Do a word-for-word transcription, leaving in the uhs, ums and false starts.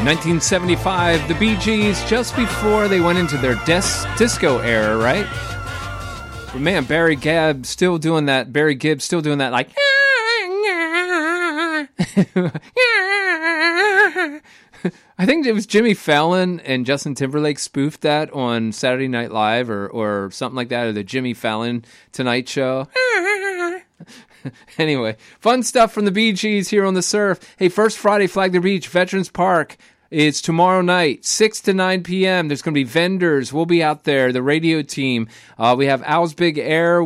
nineteen seventy-five, the Bee Gees, just before they went into their des- disco era, right? But man, Barry Gibb still doing that. Barry Gibb still doing that, like. I think it was Jimmy Fallon and Justin Timberlake spoofed that on Saturday Night Live or or something like that, or the Jimmy Fallon Tonight Show. Anyway, fun stuff from the Bee Gees here on The Surf. Hey, First Friday, Flag the Beach, Veterans Park. It's tomorrow night, six to nine p.m. There's going to be vendors. We'll be out there, the radio team. Uh, we have Al's Big Air.